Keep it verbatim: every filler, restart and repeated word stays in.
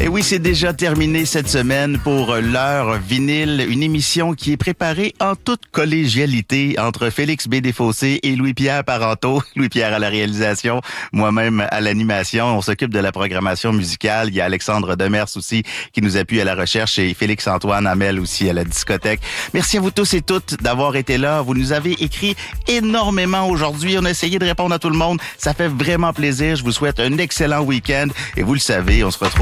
Et oui, c'est déjà terminé cette semaine pour l'heure vinyle, une émission qui est préparée en toute collégialité entre Félix B. Desfossés et Louis-Pierre Parenteau. Louis-Pierre à la réalisation, moi-même à l'animation. On s'occupe de la programmation musicale. Il y a Alexandre Demers aussi qui nous appuie à la recherche et Félix-Antoine Hamel aussi à la discothèque. Merci à vous tous et toutes d'avoir été là. Vous nous avez écrit énormément aujourd'hui. On a essayé de répondre à tout le monde. Ça fait vraiment plaisir. Je vous souhaite un excellent week-end et vous le savez, on se retrouve